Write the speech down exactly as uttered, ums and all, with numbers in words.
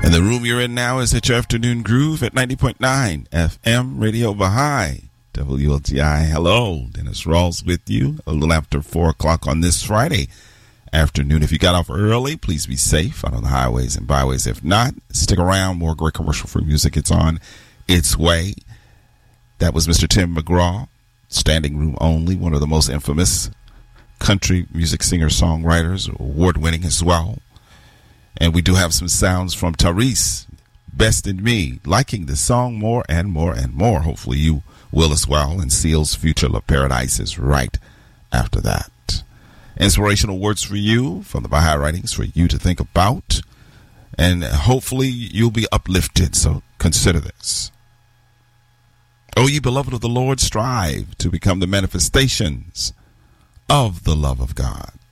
And the room you're in now is at your afternoon groove at ninety point nine F M Radio Baha'i, W L T I. Hello, Dennis Rawls with you a little after four o'clock on this Friday afternoon. If you got off early, please be safe out on the highways and byways. If not, stick around. More great commercial-free music. It's on its way. That was Mister Tim McGraw, Standing Room Only, one of the most infamous country music singer-songwriters, award-winning as well. And we do have some sounds from Tyrese, Best in Me, liking the song more and more and more. Hopefully you will as well. And Seal's Future of Paradise is right after that. Inspirational words for you from the Baha'i writings for you to think about. And hopefully you'll be uplifted, so consider this. O ye beloved of the Lord, strive to become the manifestations of the love of God.